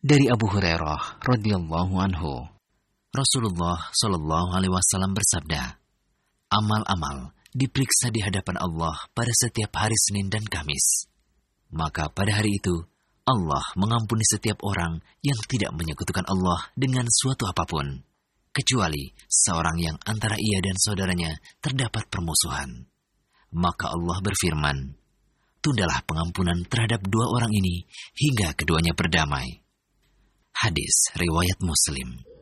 Dari Abu Hurairah radhiyallahu anhu, Rasulullah shallallahu alaihi wasallam bersabda, "Amal-amal diperiksa di hadapan Allah pada setiap hari Senin dan Kamis. Maka pada hari itu, Allah mengampuni setiap orang yang tidak menyekutukan Allah dengan suatu apapun, kecuali seorang yang antara ia dan saudaranya terdapat permusuhan. Maka Allah berfirman, tundalah pengampunan terhadap dua orang ini hingga keduanya berdamai." Hadis riwayat Muslim.